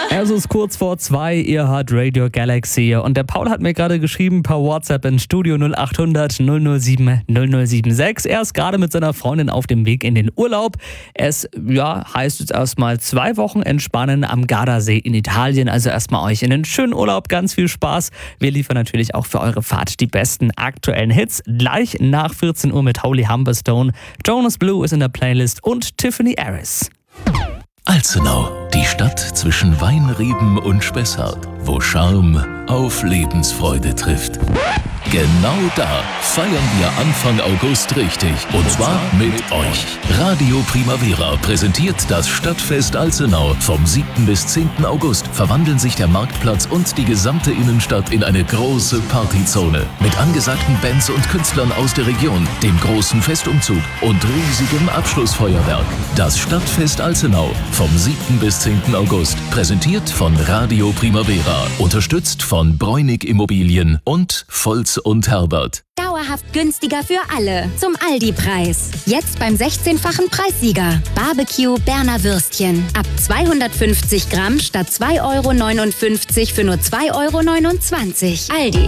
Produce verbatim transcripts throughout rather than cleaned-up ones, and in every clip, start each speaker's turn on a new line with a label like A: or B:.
A: Es ist kurz vor zwei, ihr hört Radio Galaxy und der Paul hat mir gerade geschrieben per WhatsApp ins Studio null acht hundert null null sieben null null sieben sechs. Er ist gerade mit seiner Freundin auf dem Weg in den Urlaub. Es ja, heißt jetzt erstmal zwei Wochen entspannen am Gardasee in Italien. Also erstmal euch in den schönen Urlaub, ganz viel Spaß. Wir liefern natürlich auch für eure Fahrt die besten aktuellen Hits. Gleich nach vierzehn Uhr mit Holy Humberstone. Jonas Blue ist in der Playlist und Tiffany Harris.
B: Alzenau, die Stadt zwischen Weinreben und Spessart, wo Charme auf Lebensfreude trifft. Genau da feiern wir Anfang August richtig. Und zwar mit euch. Radio Primavera präsentiert das Stadtfest Alzenau. Vom siebten bis zehnten August verwandeln sich der Marktplatz und die gesamte Innenstadt in eine große Partyzone. Mit angesagten Bands und Künstlern aus der Region, dem großen Festumzug und riesigem Abschlussfeuerwerk. Das Stadtfest Alzenau vom siebten bis zehnten August. Präsentiert von Radio Primavera. Unterstützt von Bräunig Immobilien und Volz und Herbert.
C: Dauerhaft günstiger für alle. Zum Aldi-Preis. Jetzt beim sechzehnfachen Preissieger. Barbecue Berner Würstchen. Ab zweihundertfünfzig Gramm statt zwei Euro neunundfünfzig für nur zwei Euro neunundzwanzig. Aldi.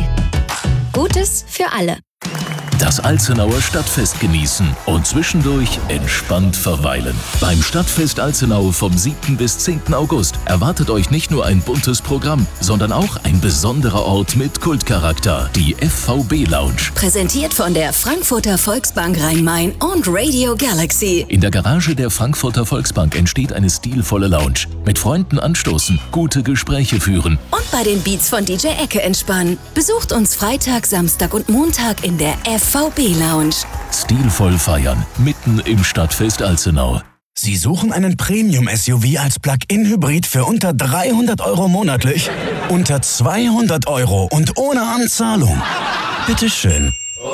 C: Gutes für alle.
B: Das Alzenauer Stadtfest genießen und zwischendurch entspannt verweilen. Beim Stadtfest Alzenau vom siebten bis zehnten August erwartet euch nicht nur ein buntes Programm, sondern auch ein besonderer Ort mit Kultcharakter, die F V B Lounge.
D: Präsentiert von der Frankfurter Volksbank Rhein-Main und Radio Galaxy.
B: In der Garage der Frankfurter Volksbank entsteht eine stilvolle Lounge. Mit Freunden anstoßen, gute Gespräche führen.
D: Und bei den Beats von D J Ecke entspannen. Besucht uns Freitag, Samstag und Montag in der F V B Lounge.
B: Stilvoll feiern, mitten im Stadtfest Alzenau.
E: Sie suchen einen Premium-S U V als Plug-in-Hybrid für unter dreihundert Euro monatlich? Unter zweihundert Euro und ohne Anzahlung? Bitteschön.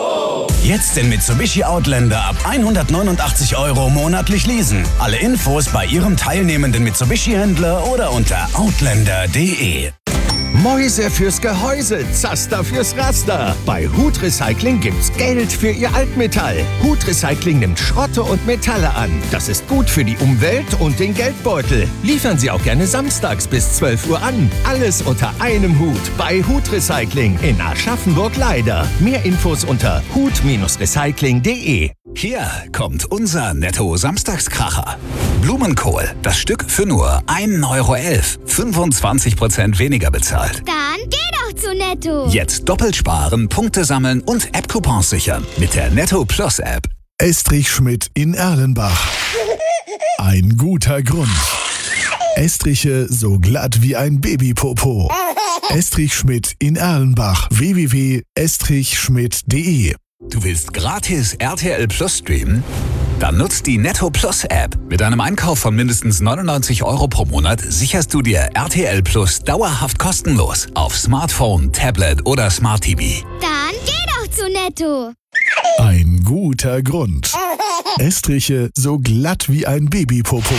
E: Jetzt den Mitsubishi Outlander ab hundertneunundachtzig Euro monatlich leasen. Alle Infos bei Ihrem teilnehmenden Mitsubishi-Händler oder unter outlander punkt de.
F: Mäuse fürs Gehäuse, Zaster fürs Raster. Bei Hut Recycling gibt's Geld für Ihr Altmetall. Hut Recycling nimmt Schrotte und Metalle an. Das ist gut für die Umwelt und den Geldbeutel. Liefern Sie auch gerne samstags bis zwölf Uhr an. Alles unter einem Hut bei Hut Recycling in Aschaffenburg-Leider. Mehr Infos unter hut recycling punkt de.
G: Hier kommt unser Netto-Samstagskracher. Blumenkohl, das Stück für nur ein Euro elf. fünfundzwanzig Prozent weniger bezahlt.
H: Dann geh doch zu Netto.
G: Jetzt doppelt sparen, Punkte sammeln und App-Coupons sichern mit der Netto Plus App.
I: Estrich Schmidt in Erlenbach. Ein guter Grund. Estriche so glatt wie ein Babypopo. Estrich Schmidt in Erlenbach. w w w punkt estrich schmidt punkt de.
G: Du willst gratis R T L Plus streamen? Dann nutzt die Netto Plus App. Mit einem Einkauf von mindestens neunundneunzig Euro pro Monat sicherst du dir R T L Plus dauerhaft kostenlos auf Smartphone, Tablet oder Smart T V.
H: Dann geh doch zu Netto.
I: Ein guter Grund. Estriche so glatt wie ein Babypopo.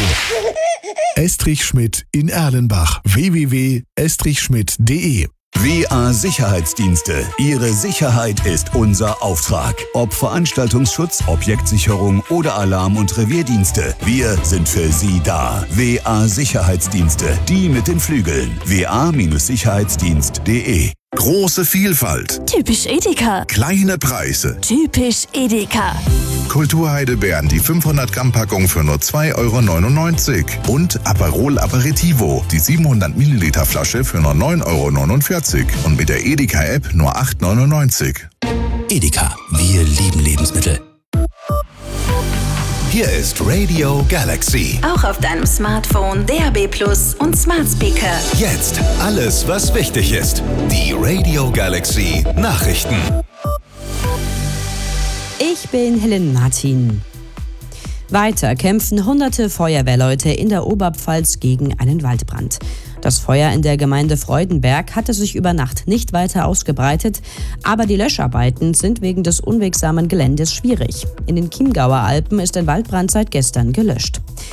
I: Estrich Schmidt in Erlenbach. w w w punkt estrich schmidt punkt de.
J: W A Sicherheitsdienste. Ihre Sicherheit ist unser Auftrag. Ob Veranstaltungsschutz, Objektsicherung oder Alarm- und Revierdienste. Wir sind für Sie da. W A Sicherheitsdienste. Die mit den Flügeln. w a Sicherheitsdienst punkt de.
K: Große Vielfalt.
L: Typisch Edeka.
K: Kleine Preise.
L: Typisch Edeka.
K: Kulturheidelbeeren, die fünfhundert Gramm Packung für nur zwei Euro neunundneunzig. Und Aperol Aperitivo, die siebenhundert Milliliter Flasche für nur neun Euro neunundvierzig. Und mit der Edeka-App nur acht Euro neunundneunzig.
G: Edeka, wir lieben Lebensmittel.
J: Hier ist Radio Galaxy.
D: Auch auf deinem Smartphone, D A B Plus und Smart Speaker.
J: Jetzt alles, was wichtig ist. Die Radio Galaxy Nachrichten.
M: Ich bin Helen Martin. Weiter kämpfen hunderte Feuerwehrleute in der Oberpfalz gegen einen Waldbrand. Das Feuer in der Gemeinde Freudenberg hatte sich über Nacht nicht weiter ausgebreitet, aber die Löscharbeiten sind wegen des unwegsamen Geländes schwierig. In den Chiemgauer Alpen ist ein Waldbrand seit gestern gelöscht.